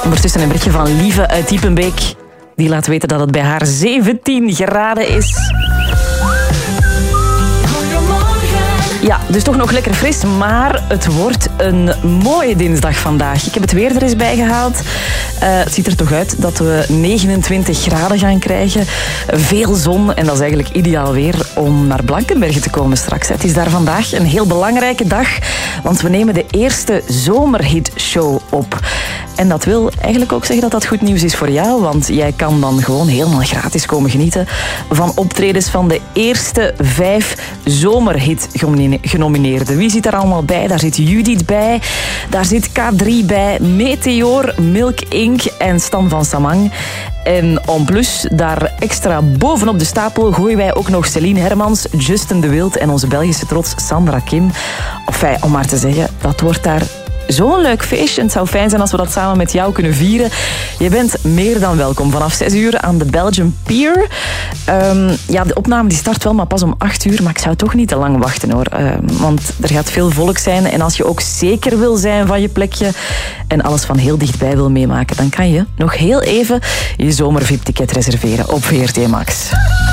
Ondertussen een berichtje van Lieve uit Diepenbeek. Die laat weten dat het bij haar 17 graden is. Ja, dus toch nog lekker fris, maar het wordt een mooie dinsdag vandaag. Ik heb het weer er eens bij gehaald. Het ziet er toch uit dat we 29 graden gaan krijgen. Veel zon en dat is eigenlijk ideaal weer om naar Blankenberge te komen straks. Het is daar vandaag een heel belangrijke dag, want we nemen de eerste zomerhitshow op. En dat wil eigenlijk ook zeggen dat dat goed nieuws is voor jou, want jij kan dan gewoon helemaal gratis komen genieten van optredens van de eerste 5 zomerhit-genomineerden. Wie zit daar allemaal bij? Daar zit Judith bij, daar zit K3 bij, Meteor, Milk Inc. en Stan van Samang. En en plus, daar extra bovenop de stapel gooien wij ook nog Celine Hermans, Justin de Wild en onze Belgische trots Sandra Kim. Enfin, om maar te zeggen, dat wordt daar zo'n leuk feestje. Het zou fijn zijn als we dat samen met jou kunnen vieren. Je bent meer dan welkom vanaf 6 uur aan de Belgian Pier. De opname die start wel, maar pas om 8 uur. Maar ik zou toch niet te lang wachten, hoor. Want er gaat veel volk zijn. En als je ook zeker wil zijn van je plekje en alles van heel dichtbij wil meemaken, dan kan je nog heel even je zomer-VIP-ticket reserveren op VRT Max.